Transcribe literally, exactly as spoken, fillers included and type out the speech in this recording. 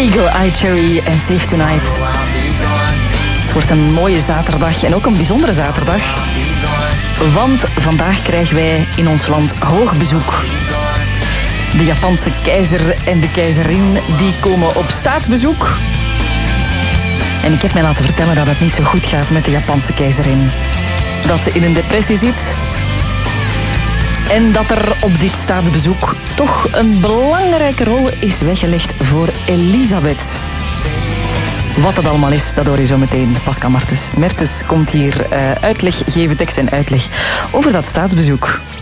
Eagle Eye Cherry en Save Tonight. Het wordt een mooie zaterdag en ook een bijzondere zaterdag. Want vandaag krijgen wij in ons land hoog bezoek. De Japanse keizer en de keizerin die komen op staatsbezoek. En ik heb mij laten vertellen dat het niet zo goed gaat met de Japanse keizerin. Dat ze in een depressie zit. En dat er op dit staatsbezoek toch een belangrijke rol is weggelegd voor Elisabeth. Wat dat allemaal is, dat hoor je zo meteen. Pascal Martens. Mertens komt hier uh, uitleg geven, tekst en uitleg over dat staatsbezoek.